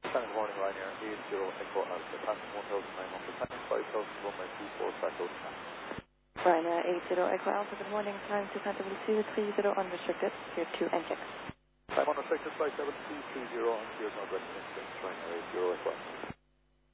Good morning, Ryanair 80 Echo Alpha, passing 1,900, timing 5,000, runway 24, track out now. Ryanair 80 Echo Alpha, good morning, time to Canterbury 230 unrestricted, tier 2 and check. Time unrestricted, flight level 230 on cleared, not ready, Ryanair 80 Echo Alpha.